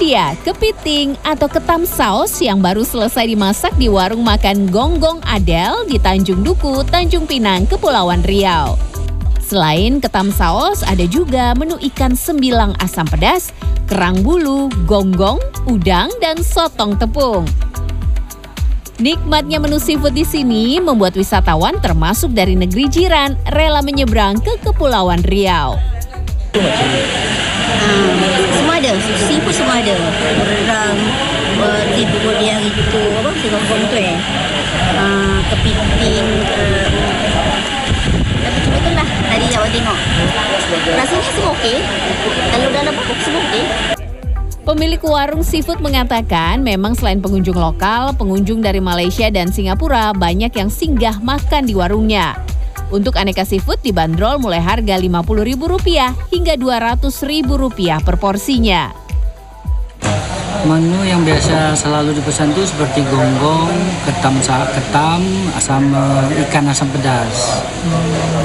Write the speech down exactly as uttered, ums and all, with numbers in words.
Ini dia kepiting atau ketam saus yang baru selesai dimasak di warung makan Gonggong Adel di Tanjung Duku, Tanjung Pinang, Kepulauan Riau. Selain ketam saus, ada juga menu ikan sembilang asam pedas, kerang bulu, gonggong, udang, dan sotong tepung. Nikmatnya menu seafood di sini membuat wisatawan termasuk dari negeri jiran rela menyeberang ke Kepulauan Riau. Hmm, semua ada, seafood semua ada. Rendang, seafood yang itu, apa, si gonggong tu eh. Uh, kepiting, uh, macam-macam lah tadi awak tengok. Rasanya semua okey. Kalau dalam pokok semua okey. Pemilik warung seafood mengatakan memang selain pengunjung lokal, pengunjung dari Malaysia dan Singapura banyak yang singgah makan di warungnya. Untuk aneka seafood dibanderol mulai harga lima puluh ribu rupiah hingga dua ratus ribu rupiah per porsinya. Menu yang biasa selalu dipesan itu seperti gonggong, ketam ketam, asam ikan asam pedas.